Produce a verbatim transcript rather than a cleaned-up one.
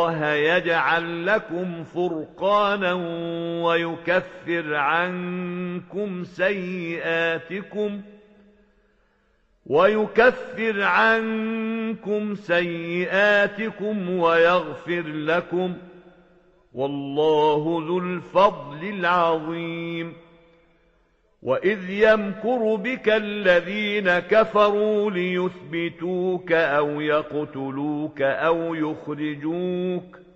الله يجعل لكم فرقانا ويكفر عنكم سيئاتكم ويكفر عنكم سيئاتكم ويغفر لكم، والله ذو الفضل العظيم. وإذ يمكر بك الذين كفروا ليثبتوك أو يقتلوك أو يخرجوك